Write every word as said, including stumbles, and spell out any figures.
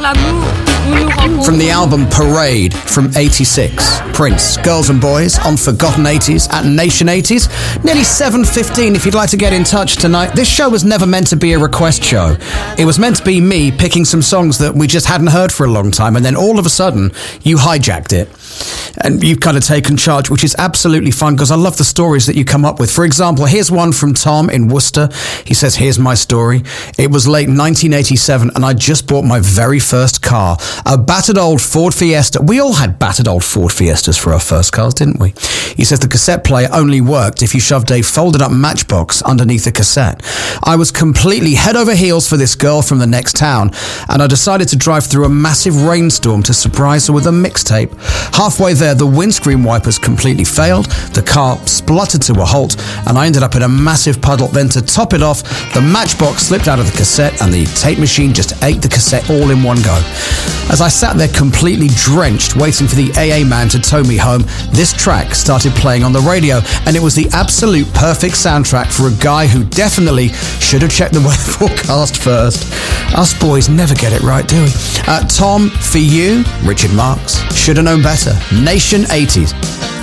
à nous, où nous rencontrons. From the album Parade from eighty-six, Prince, Girls and Boys on Forgotten eighties at Nation eighties. Nearly seven fifteen if you'd like to get in touch tonight. This show was never meant to be a request show. It was meant to be me picking some songs that we just hadn't heard for a long time, and then all of a sudden you hijacked it. And you've kind of taken charge, which is absolutely fun because I love the stories that you come up with. For example, here's one from Tom in Worcester. He says, here's my story. It was late nineteen eighty-seven and I just bought my very first car, a battered old Ford Fiesta. We all had battered old Ford Fiestas for our first cars, didn't we? He says the cassette player only worked if you shoved a folded up matchbox underneath the cassette. I was completely head over heels for this girl from the next town, and I decided to drive through a massive rainstorm to surprise her with a mixtape. Halfway there, the windscreen wipers completely failed, the car spluttered to a halt, and I ended up in a massive puddle. Then to top it off, the matchbox slipped out of the cassette and the tape machine just ate the cassette all in one go. As I sat there completely drenched, waiting for the A A man to tow me home, this track started playing on the radio, and it was the absolute perfect soundtrack for a guy who definitely should have checked the weather forecast first. Us boys never get it right, do we? Uh, Tom, for you, Richard Marx, should have known better. Nation eighties.